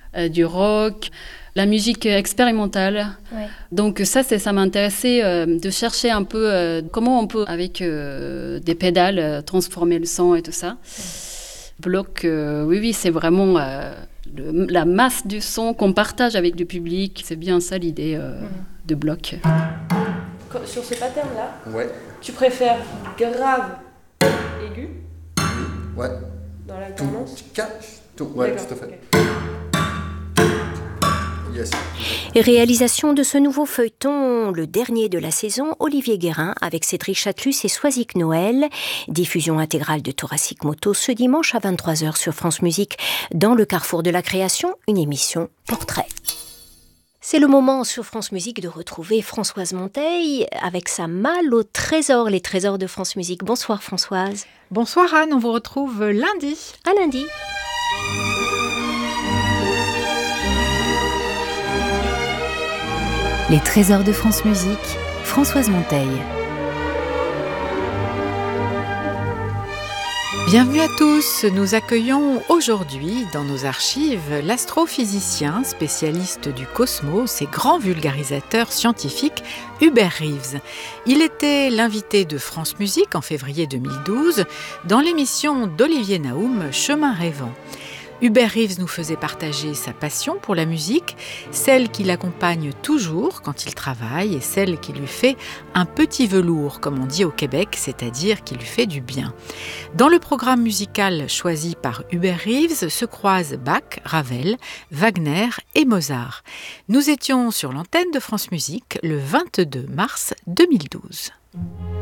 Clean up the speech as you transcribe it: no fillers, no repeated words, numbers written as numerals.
du rock, la musique expérimentale. Ouais. Donc ça m'intéressait de chercher un peu comment on peut, avec des pédales, transformer le son et tout ça. Bloc, oui, c'est vraiment la masse du son qu'on partage avec le public. C'est bien ça l'idée de bloc. Sur ce pattern-là, Ouais. tu préfères grave, aigu, Ouais. dans l'alternance? Tout. Ouais, D'accord, tout à fait. ok. Yes. Et réalisation de ce nouveau feuilleton, le dernier de la saison, Olivier Guérin avec Cédric Chatelus et Soisic Noël. Diffusion intégrale de Thoracic Moto ce dimanche à 23h sur France Musique. Dans le carrefour de la création, une émission portrait. C'est le moment sur France Musique de retrouver Françoise Monteil avec sa malle au trésor, les trésors de France Musique. Bonsoir Françoise. Bonsoir Anne, on vous retrouve lundi. À lundi. Les trésors de France Musique, Françoise Monteil. Bienvenue à tous, nous accueillons aujourd'hui dans nos archives l'astrophysicien, spécialiste du cosmos et grand vulgarisateur scientifique Hubert Reeves. Il était l'invité de France Musique en février 2012 dans l'émission d'Olivier Naoum Chemin rêvant. Hubert Reeves nous faisait partager sa passion pour la musique, celle qui l'accompagne toujours quand il travaille et celle qui lui fait un petit velours, comme on dit au Québec, c'est-à-dire qui lui fait du bien. Dans le programme musical choisi par Hubert Reeves se croisent Bach, Ravel, Wagner et Mozart. Nous étions sur l'antenne de France Musique le 22 mars 2012.